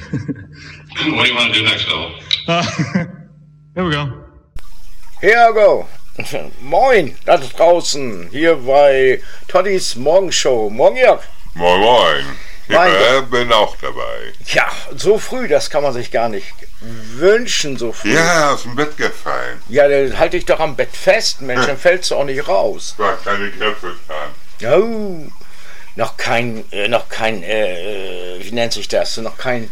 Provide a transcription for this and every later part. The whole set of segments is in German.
What do you want to do next, Phil? Here we go. Here we go. Moin, da draußen, hier bei Toddys Morgenshow. Morgen, Jörg. Moin, moin. Mein Ich bin auch dabei. Ja, so früh, das kann man sich gar nicht wünschen, so früh. Ja, aus dem Bett gefallen. Ja, dann halte ich doch am Bett fest, Mensch, dann fällst du auch nicht raus. War keine Kräfte dran. Oh, noch kein, wie nennt sich das? Noch kein,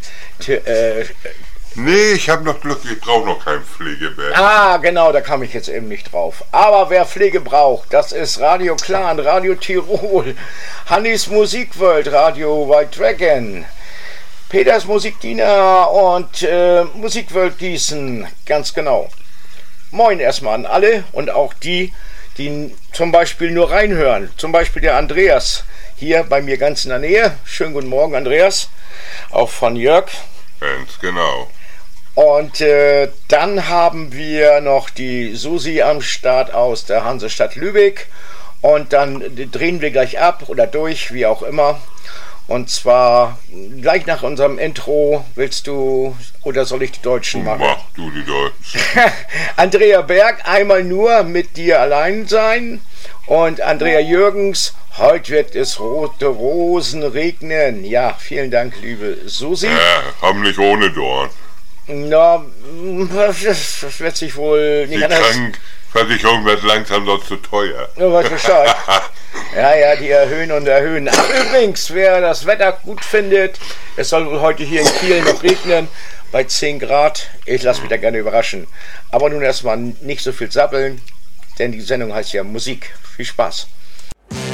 Nee, ich habe noch Glück, ich brauche noch kein Pflegebett. Ah, genau, da kam ich jetzt eben nicht drauf. Aber wer Pflege braucht, das ist Radio Clan, Radio Tirol, Hannis Musikworld, Radio White Dragon, Peters Musikdiener und Musikworld Gießen, ganz genau. Moin erstmal an alle und auch die zum Beispiel nur reinhören. Zum Beispiel der Andreas, hier bei mir ganz in der Nähe. Schönen guten Morgen, Andreas, auch von Jörg. Ganz genau. Und dann haben wir noch die Susi am Start aus der Hansestadt Lübeck. Und dann drehen wir gleich ab oder durch, wie auch immer. Und zwar gleich nach unserem Intro. Willst du oder soll ich die Deutschen machen? Mach du die Deutschen. Andrea Berg, einmal nur mit dir allein sein. Und Andrea Jürgens, heute wird es rote Rosen regnen. Ja, vielen Dank, liebe Susi. Ja, haben nicht ohne Dorn. Na, das wird sich wohl nicht Die anders. Krankenversicherung wird langsam doch zu teuer. Ja, weiß Bescheid. Ja, die erhöhen und erhöhen. Ach, übrigens, wer das Wetter gut findet, es soll wohl heute hier in Kiel noch regnen, bei 10 Grad. Ich lasse mich da gerne überraschen. Aber nun erstmal nicht so viel sappeln, denn die Sendung heißt ja Musik. Viel Spaß.